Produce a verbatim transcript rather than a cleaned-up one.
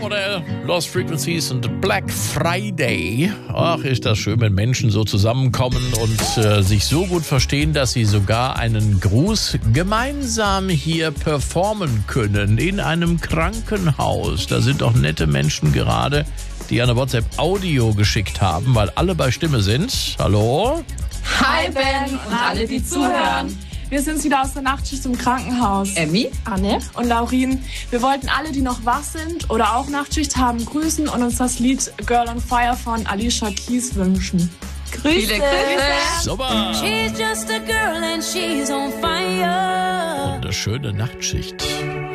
Supermodell, Lost Frequencies und Black Friday. Ach, ist das schön, wenn Menschen so zusammenkommen und äh, sich so gut verstehen, dass sie sogar einen Gruß gemeinsam hier performen können in einem Krankenhaus. Da sind doch nette Menschen gerade, die eine WhatsApp-Audio geschickt haben, weil alle bei Stimme sind. Hallo? Hi Ben und alle, die zuhören. Wir sind wieder aus der Nachtschicht im Krankenhaus. Emmy, Anne und Laurin. Wir wollten alle, die noch wach sind oder auch Nachtschicht haben, grüßen und uns das Lied Girl on Fire von Alicia Keys wünschen. Grüße! Viele Grüße! Super! She's just a girl and she's on fire. Und eine schöne Nachtschicht.